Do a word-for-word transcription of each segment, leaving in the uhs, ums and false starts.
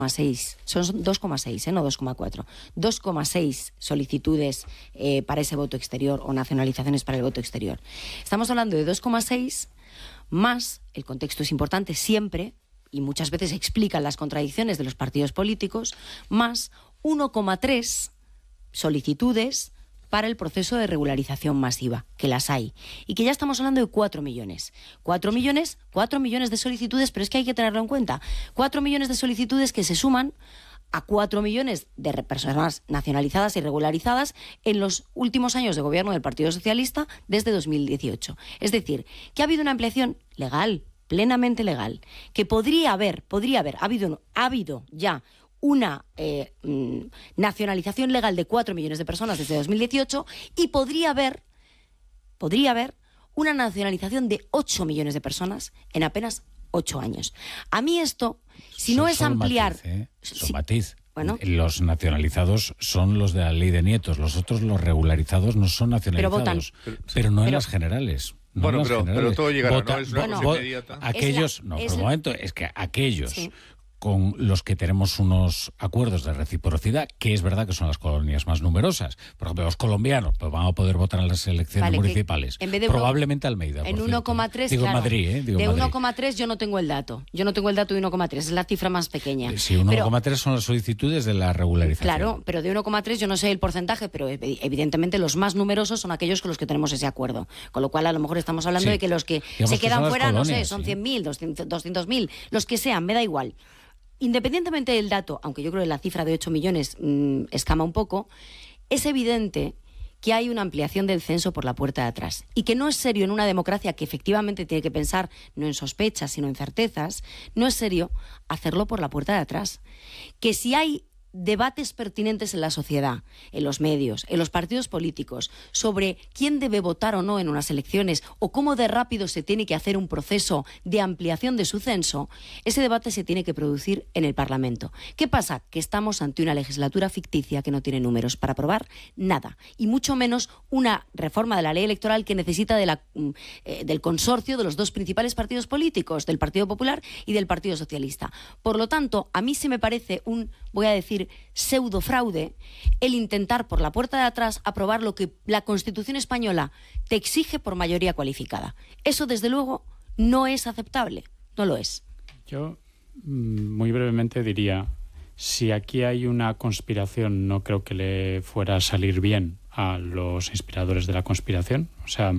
seis, son dos coma seis, ¿eh? No dos coma cuatro. dos coma seis solicitudes eh, para ese voto exterior o nacionalizaciones para el voto exterior. Estamos hablando de dos coma seis más, el contexto es importante siempre, y muchas veces explican las contradicciones de los partidos políticos, más uno coma tres solicitudes para el proceso de regularización masiva, que las hay, y que ya estamos hablando de cuatro millones. cuatro millones, cuatro millones de solicitudes, pero es que hay que tenerlo en cuenta. cuatro millones de solicitudes que se suman a cuatro millones de personas nacionalizadas y regularizadas en los últimos años de gobierno del Partido Socialista desde dos mil dieciocho. Es decir, que ha habido una ampliación legal, plenamente legal, que podría haber, podría haber, ha habido, ha habido ya una eh, nacionalización legal de cuatro millones de personas desde dos mil dieciocho y podría haber, podría haber una nacionalización de ocho millones de personas en apenas ocho años. A mí esto, si no son, es son ampliar... Matiz, ¿eh? Son si, matiz. Bueno, los nacionalizados son los de la ley de nietos, los otros, los regularizados, no son nacionalizados, pero, votan, pero no pero, en las generales. No bueno, en las pero, generales. pero todo llegará, Vota, ¿no? Es una bueno, cosa inmediata. Aquellos, la, no, por el, un momento, es que aquellos... Sí. con los que tenemos unos acuerdos de reciprocidad, que es verdad que son las colonias más numerosas. Por ejemplo, los colombianos pues van a poder votar en las elecciones vale, municipales. En vez de probablemente uno, Almeida. En uno coma tres, Digo claro. Madrid, ¿eh? Digo de Madrid. uno coma tres yo no tengo el dato. Yo no tengo el dato de uno coma tres, es la cifra más pequeña. Sí, uno coma tres son las solicitudes de la regularización. Claro, pero de uno coma tres yo no sé el porcentaje, pero evidentemente los más numerosos son aquellos con los que tenemos ese acuerdo. Con lo cual, a lo mejor estamos hablando sí. de que los que Digamos se quedan que fuera, colonias, no sé, son sí. cien mil, doscientos mil, los que sean, me da igual. Independientemente del dato, aunque yo creo que la cifra de ocho millones mmm, escama un poco, es evidente que hay una ampliación del censo por la puerta de atrás y que no es serio en una democracia que efectivamente tiene que pensar no en sospechas, sino en certezas, no es serio hacerlo por la puerta de atrás. Que si hay debates pertinentes en la sociedad, en los medios, en los partidos políticos, sobre quién debe votar o no en unas elecciones o cómo de rápido se tiene que hacer un proceso de ampliación de su censo, ese debate se tiene que producir en el Parlamento. ¿Qué pasa? Que estamos ante una legislatura ficticia que no tiene números para aprobar nada, y mucho menos una reforma de la ley electoral que necesita de la, eh, del consorcio de los dos principales partidos políticos, del Partido Popular y del Partido Socialista. Por lo tanto, a mí se me parece un, voy a decir, pseudo fraude el intentar por la puerta de atrás aprobar lo que la Constitución española te exige por mayoría cualificada. Eso, desde luego, no es aceptable. No lo es. Yo, muy brevemente, diría, si aquí hay una conspiración, no creo que le fuera a salir bien a los inspiradores de la conspiración. O sea,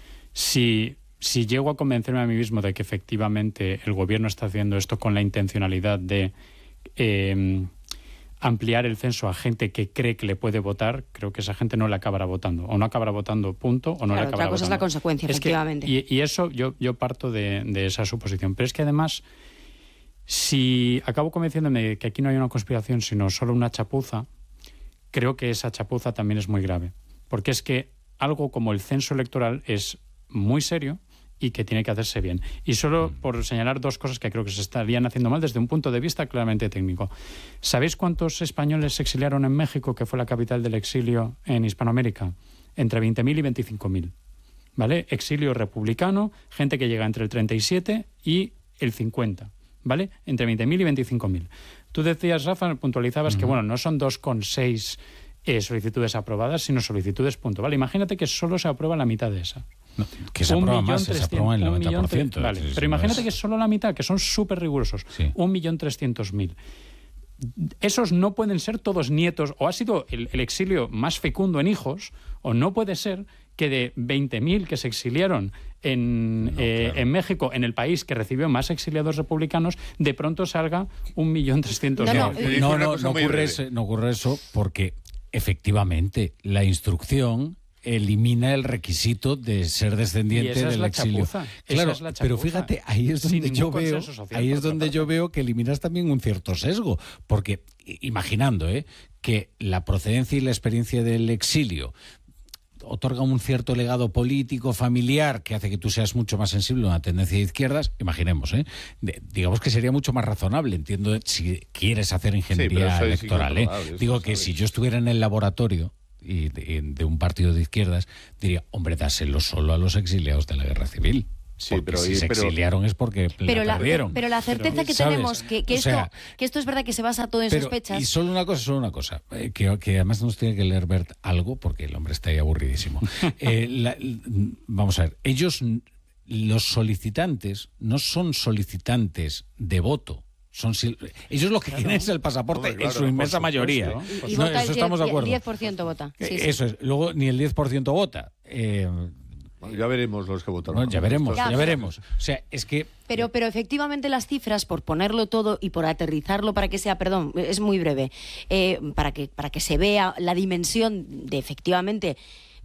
si, si llego a convencerme a mí mismo de que efectivamente el gobierno está haciendo esto con la intencionalidad de... Eh, ampliar el censo a gente que cree que le puede votar, creo que esa gente no le acabará votando. O no acabará votando, punto, o no claro, le acabará otra cosa votando. Es la consecuencia, es efectivamente. Que, y, y eso yo, yo parto de, de esa suposición. Pero es que además, si acabo convenciéndome de que aquí no hay una conspiración, sino solo una chapuza, creo que esa chapuza también es muy grave. Porque es que algo como el censo electoral es muy serio y que tiene que hacerse bien. Y solo por señalar dos cosas que creo que se estarían haciendo mal desde un punto de vista claramente técnico. ¿Sabéis cuántos españoles se exiliaron en México, que fue la capital del exilio en Hispanoamérica? Entre veinte mil y veinticinco mil. ¿Vale? Exilio republicano, gente que llega entre el treinta y siete y el cincuenta. ¿Vale? Entre veinte mil y veinticinco mil. Tú decías, Rafa, puntualizabas uh-huh. que, bueno, no son dos coma seis eh, solicitudes aprobadas, sino solicitudes punto. ¿Vale? Imagínate que solo se aprueba la mitad de esa. No, que se aprueba más, se aprueba el noventa por ciento. Vale, sí, sí, pero imagínate es... que es solo la mitad, que son súper rigurosos. Sí. un millón trescientos mil. Esos no pueden ser todos nietos, o ha sido el, el exilio más fecundo en hijos, o no puede ser que de veinte mil que se exiliaron en, no, eh, claro. en México, en el país que recibió más exiliados republicanos, de pronto salga un millón trescientos mil. No, no, no, no, ocurre eso, no ocurre eso porque efectivamente la instrucción elimina el requisito de ser descendiente del exilio. Claro, es pero fíjate, ahí es donde yo veo, ahí es donde yo veo que eliminas también un cierto sesgo, porque imaginando ¿eh? que la procedencia y la experiencia del exilio otorga un cierto legado político, familiar, que hace que tú seas mucho más sensible a una tendencia de izquierdas, imaginemos, ¿eh? De, digamos que sería mucho más razonable, entiendo, si quieres hacer ingeniería sí, electoral. ¿eh? Digo que si yo estuviera en el laboratorio y de, de un partido de izquierdas, diría, hombre, dáselo solo a los exiliados de la guerra civil. Sí, pero si se pero, exiliaron es porque pero la, la perdieron. Pero la certeza pero, que ¿sabes? tenemos que, que, esto, sea, que esto es verdad que se basa todo en pero, sospechas. Y solo una cosa, solo una cosa, eh, que, que además nos tiene que leer Bert algo, porque el hombre está ahí aburridísimo. eh, la, vamos a ver, ellos, los solicitantes, no son solicitantes de voto. Son, ellos lo que claro. quieren es el pasaporte, hombre, claro, en su inmensa mayoría. Y, y no, vota eso el estamos de acuerdo. El diez por ciento vota. Sí, sí. Eso es. Luego ni el diez por ciento vota. Eh, Ya veremos los que votaron. Bueno, ya veremos, ya, ya veremos. O sea, es que... Pero, pero efectivamente las cifras, por ponerlo todo y por aterrizarlo para que sea, perdón, es muy breve, eh, para que, para que se vea la dimensión de efectivamente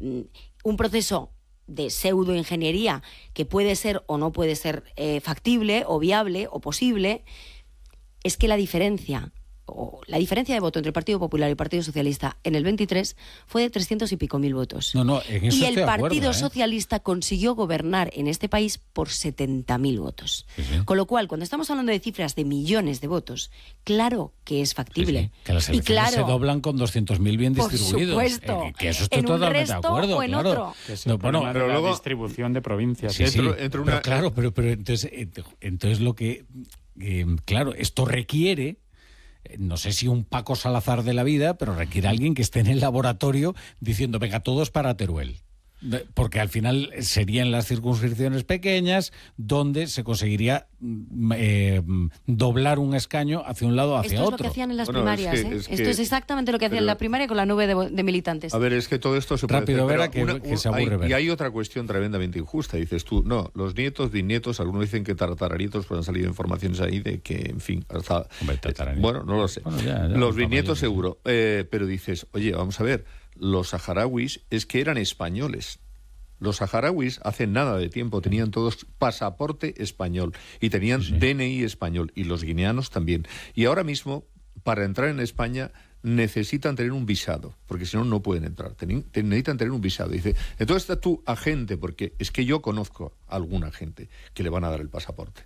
un proceso de pseudoingeniería que puede ser o no puede ser eh, factible o viable o posible, es que la diferencia... O la diferencia de voto entre el Partido Popular y el Partido Socialista en el veintitrés fue de trescientos y pico mil votos. No, no, en eso y el estoy Partido de acuerdo, ¿eh? Socialista consiguió gobernar en este país por setenta mil votos. Sí, sí. Con lo cual, cuando estamos hablando de cifras de millones de votos, claro que es factible. Sí, sí. Que las elecciones y claro, se doblan con doscientos mil bien distribuidos. Por supuesto. Eh, que eso estoy en totalmente un resto de acuerdo. O en claro. otro. Que es el no, bueno, pero luego la distribución de provincias. Sí, sí. Entro, entro una... Pero claro, pero, pero entonces, entonces lo que... Eh, claro, esto requiere... No sé si un Paco Salazar de la vida, pero requiere a alguien que esté en el laboratorio diciendo, venga, todos para Teruel. Porque al final serían las circunscripciones pequeñas donde se conseguiría eh, doblar un escaño hacia un lado o hacia otro. Esto es otro. lo que hacían en las bueno, primarias. es que, ¿eh? es que, esto es exactamente lo que hacían en la primaria con la nube de, de militantes. A ver, es que todo esto se puede Rápido, hacer, Vera, que, una, que se aburre hay, ver. Y hay otra cuestión tremendamente injusta. Dices tú, no, los nietos, bisnietos, algunos dicen que tartararitos, pues han salido informaciones ahí de que, en fin, hasta... Hombre, bueno, no lo sé. Bueno, ya, ya, los bisnietos seguro. Eh, pero dices, oye, vamos a ver, los saharauis es que eran españoles. Los saharauis hace nada de tiempo tenían todos pasaporte español y tenían sí, sí. D N I español, y los guineanos también. Y ahora mismo, para entrar en España, necesitan tener un visado, porque si no, no pueden entrar. Ten, necesitan tener un visado. Dice, entonces está tu agente, porque es que yo conozco a alguna gente que le van a dar el pasaporte.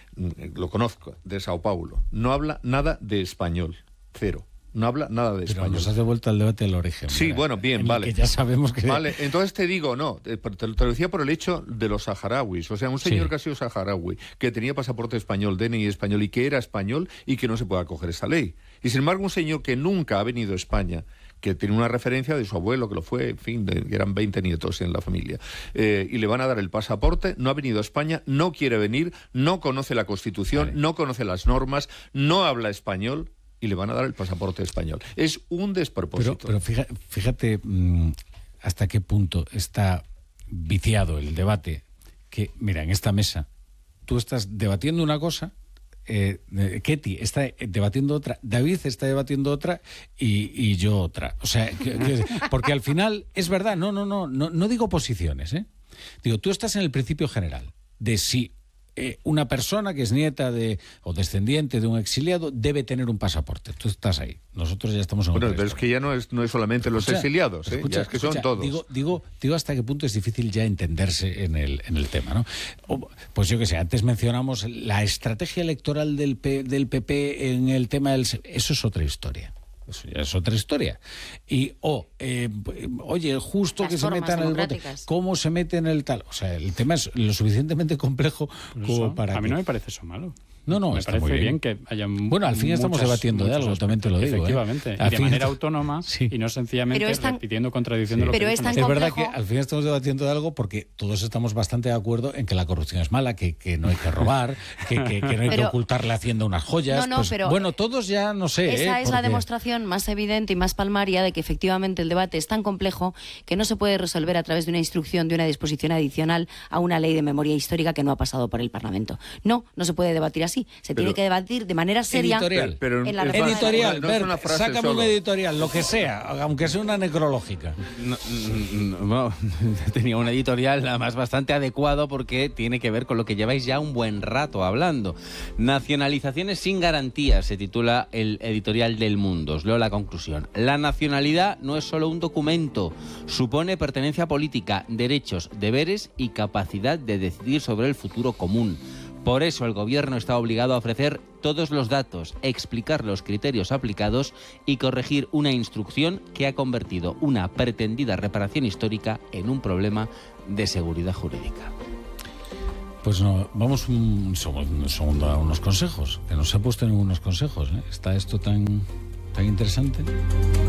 Lo conozco, de Sao Paulo. No habla nada de español, cero. No habla nada de Pero español. Nos has devuelto al debate del origen. Sí, ¿verdad? bueno, bien, vale. Que ya sabemos que... Vale, entonces te digo, no, te, te lo decía por el hecho de los saharauis. O sea, un señor sí. que ha sido saharaui, que tenía pasaporte español, D N I español, y que era español, y que no se puede acoger esa ley. Y sin embargo, un señor que nunca ha venido a España, que tiene una referencia de su abuelo, que lo fue, en fin, de, eran veinte nietos en la familia, eh, y le van a dar el pasaporte, no ha venido a España, no quiere venir, no conoce la Constitución, vale. no conoce las normas, no habla español, y le van a dar el pasaporte español. Es un despropósito. Pero, pero fíjate, fíjate mmm, hasta qué punto está viciado el debate, que, mira, en esta mesa, tú estás debatiendo una cosa, eh, Ketty está debatiendo otra, David está debatiendo otra y, y yo otra. O sea, que, que, porque al final, es verdad, no, no, no, no, no digo posiciones, ¿eh? Digo, tú estás en el principio general de si Eh, una persona que es nieta de o descendiente de un exiliado debe tener un pasaporte. Tú estás ahí. Nosotros ya estamos en bueno, otra pero historia. es que ya no es, no es solamente escucha, los exiliados, ¿eh? escucha, ya es que escucha, son todos. Digo, digo, digo hasta qué punto es difícil ya entenderse en el, en el tema, ¿no? O, pues yo qué sé, antes mencionamos la estrategia electoral del, P, del P P en el tema del... Eso es otra historia. Eso ya es otra historia. Y, o, oh, eh, oye, justo Las que se meta en el bote, ¿cómo se mete en el tal? O sea, el tema es lo suficientemente complejo pues como eso, para... A mí que... no me parece eso malo. No, no, me está parece muy bien. bien que haya Bueno, al fin estamos debatiendo de algo, también te lo digo. Efectivamente, ¿eh? y de fin manera autónoma sí. y no sencillamente tan, repitiendo, contradiciendo sí. lo que pero es, tan es verdad que al fin estamos debatiendo de algo porque todos estamos bastante de acuerdo en que la corrupción es mala, que, que no hay que robar, que, que, que no hay pero, que ocultarle a Hacienda unas joyas. No, no, pues, pero bueno, todos ya no sé. Esa ¿eh? es porque... la demostración más evidente y más palmaria de que efectivamente el debate es tan complejo que no se puede resolver a través de una instrucción, de una disposición adicional a una ley de memoria histórica que no ha pasado por el Parlamento. No, no se puede debatir así. Se pero, tiene que debatir de manera seria. Editorial, pero, en la editorial, no ver, es sácame solo. un editorial, lo que sea, aunque sea una necrológica. No, no, no, tenía un editorial además bastante adecuado porque tiene que ver con lo que lleváis ya un buen rato hablando. Nacionalizaciones sin garantías, se titula el editorial del Mundo. Os leo la conclusión. La nacionalidad no es solo un documento, supone pertenencia política, derechos, deberes y capacidad de decidir sobre el futuro común. Por eso el gobierno está obligado a ofrecer todos los datos, explicar los criterios aplicados y corregir una instrucción que ha convertido una pretendida reparación histórica en un problema de seguridad jurídica. Pues no, vamos un segundo, un segundo a unos consejos, que no se ha puesto ningunos consejos, ¿eh? Está esto tan, tan interesante.